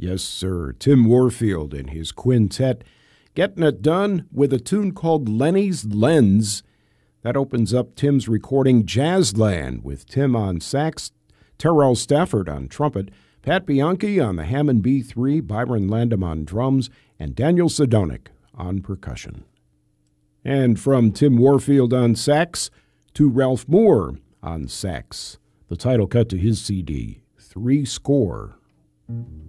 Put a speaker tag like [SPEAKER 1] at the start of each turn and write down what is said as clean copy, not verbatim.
[SPEAKER 1] Yes, sir. Tim Warfield and his quintet getting it done with a tune called Lenny's Lens. That opens up Tim's recording Jazzland with Tim on sax, Terrell Stafford on trumpet, Pat Bianchi on the Hammond B3, Byron Landam on drums, and Daniel Sedonik on percussion. And from Tim Warfield on sax to Ralph Moore on sax, the title cut to his CD, Three Score.